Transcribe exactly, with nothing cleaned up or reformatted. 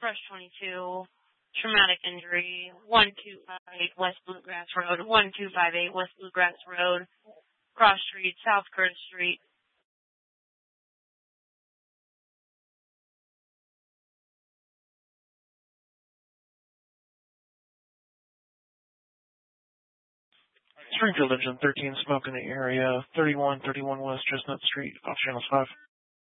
Brush twenty-two, traumatic injury, one two five eight West Bluegrass Road, one two five eight West Bluegrass Road, Cross Street, South Curtis Street. Springfield Engine thirteen, smoke in the area, thirty-one thirty-one West Chestnut Street, off Channel five.